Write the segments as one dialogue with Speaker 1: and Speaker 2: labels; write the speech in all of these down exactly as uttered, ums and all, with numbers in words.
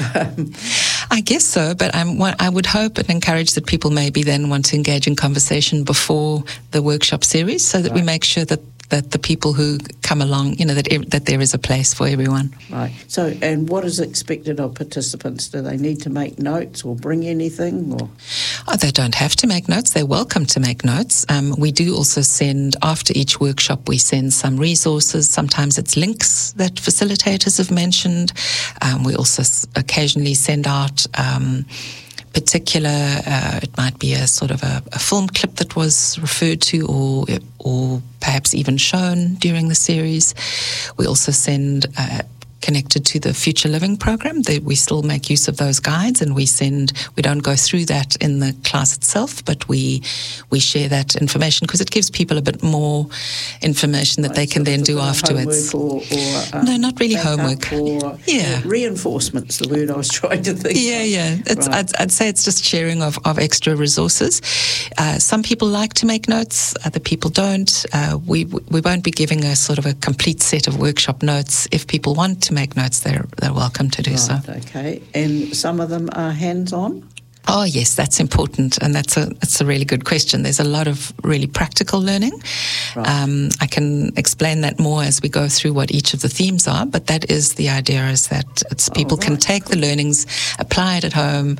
Speaker 1: Um,
Speaker 2: I guess so, but I'm, I would hope and encourage that people maybe then want to engage in conversation before the workshop series, so that
Speaker 1: right.
Speaker 2: we make sure that, that the people who come along, you know, that ev- that there is a place for everyone.
Speaker 1: Right. So, and what is expected of participants? Do they need to make notes or bring anything? Or
Speaker 2: Oh, they don't have to make notes. They're welcome to make notes. Um, we do also send, after each workshop, we send some resources. Sometimes it's links that facilitators have mentioned. Um, we also s- occasionally send out um, particular, uh, it might be a sort of a, a film clip that was referred to or or perhaps even shown during the series. We also send uh, connected to the Future Living program. They, we still make use of those guides, and we send, we don't go through that in the class itself, but we we share that information because it gives people a bit more information that
Speaker 1: right,
Speaker 2: they can
Speaker 1: so
Speaker 2: then do afterwards.
Speaker 1: Homework or, or um,
Speaker 2: no, not really homework.
Speaker 1: Or,
Speaker 2: yeah.
Speaker 1: Uh, reinforcement's the word I was trying to think
Speaker 2: Yeah,
Speaker 1: of.
Speaker 2: yeah. It's,
Speaker 1: right.
Speaker 2: I'd, I'd say it's just sharing of, of extra resources. Uh, some people like to make notes, other people don't. Uh, we we won't be giving a sort of a complete set of workshop notes. If people want to make notes, they're they're welcome to do
Speaker 1: right,
Speaker 2: so.
Speaker 1: Okay, and some of them are hands-on?
Speaker 2: Oh yes, that's important, and that's a that's a really good question. There's a lot of really practical learning.
Speaker 1: Right.
Speaker 2: Um, I can explain that more as we go through what each of the themes are, but that is the idea: is that it's people
Speaker 1: oh, right.
Speaker 2: can take the learnings, apply it at home,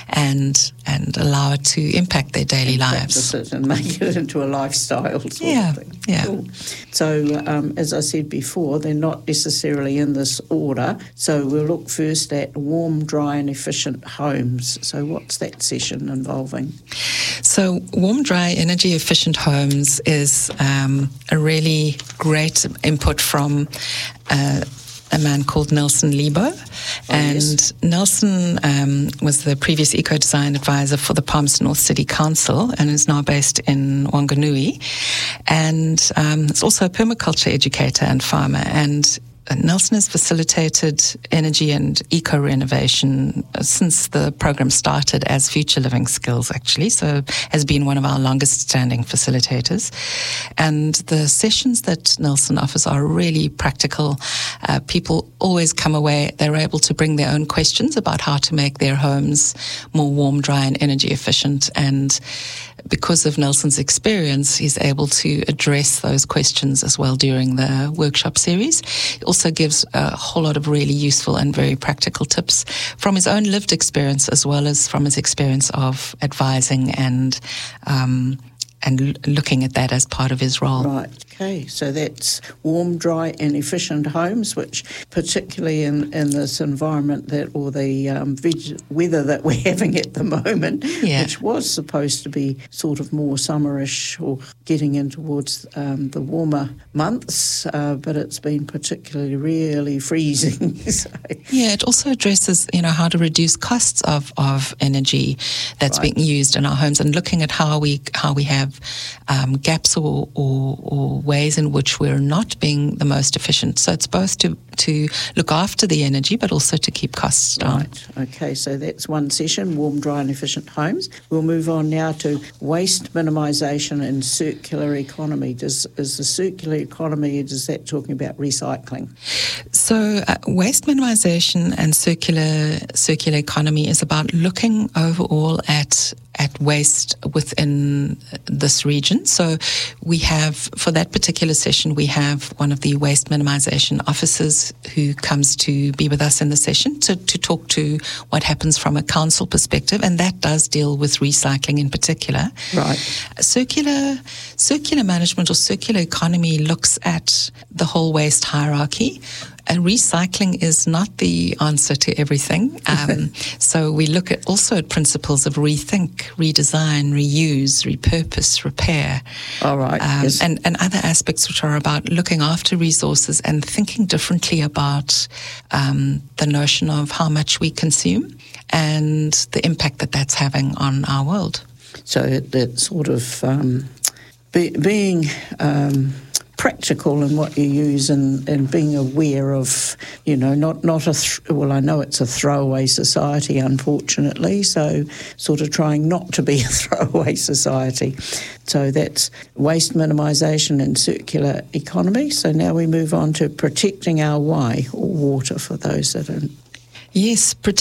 Speaker 2: and and allow it to impact their daily
Speaker 1: and
Speaker 2: lives.
Speaker 1: Practice it and make it into a lifestyle sort
Speaker 2: Yeah,
Speaker 1: of thing.
Speaker 2: yeah.
Speaker 1: Cool. So, um, as I said before, they're not necessarily in this order. So we'll look first at warm, dry and efficient homes. So what's that session involving?
Speaker 2: So warm, dry, energy efficient homes is um, a really great input from uh, a man called Nelson Lebo.
Speaker 1: Oh,
Speaker 2: and
Speaker 1: yes.
Speaker 2: Nelson um, was the previous eco-design advisor for the Palmerston North City Council and is now based in Wanganui. And um, is also a permaculture educator and farmer. And Nelson has facilitated energy and eco-renovation since the program started as Future Living Skills, actually, so has been one of our longest-standing facilitators. And the sessions that Nelson offers are really practical. Uh, people always come away, they're able to bring their own questions about how to make their homes more warm, dry, and energy efficient. And because of Nelson's experience, he's able to address those questions as well during the workshop series. He also gives a whole lot of really useful and very practical tips from his own lived experience as well as from his experience of advising and um, and l- looking at that as part of his role.
Speaker 1: Right, okay. So that's warm, dry and efficient homes, which particularly in, in this environment that, or the um, veg- weather that we're having at the moment,
Speaker 2: Yeah.
Speaker 1: which was supposed to be sort of more summerish or getting in towards um, the warmer months, uh, but it's been particularly really freezing. so.
Speaker 2: Yeah, it also addresses, you know, how to reduce costs of, of energy that's
Speaker 1: Right.
Speaker 2: being used in our homes and looking at how we how we have um, gaps or, or, or ways in which we're not being the most efficient. So it's both to, to look after the energy but also to keep costs down.
Speaker 1: Right, okay, so that's one session, warm, dry and efficient homes. We'll move on now to waste minimisation and circular economy. Does Is the circular economy, is that talking about recycling?
Speaker 2: So uh, waste minimisation and circular circular economy is about looking overall at at waste within this region. So we have, for that particular session, we have one of the waste minimisation officers who comes to be with us in the session to, to talk to what happens from a council perspective, and that does deal with recycling in particular.
Speaker 1: Right.
Speaker 2: Circular circular management or circular economy looks at the whole waste hierarchy. And recycling is not the answer to everything. Um, so we look at also at principles of rethink, redesign, reuse, repurpose, repair.
Speaker 1: All right.
Speaker 2: Um,
Speaker 1: yes.
Speaker 2: and, and other aspects which are about looking after resources and thinking differently about um, the notion of how much we consume and the impact that that's having on our world.
Speaker 1: So it, it sort of um, be, being um, practical in what you use and, and being aware of, you know, not, not a, th- well, I know it's a throwaway society, unfortunately, so sort of trying not to be a throwaway society. So that's waste minimisation and circular economy. So now we move on to protecting our wai, or water, for those that are...
Speaker 2: Yes, protect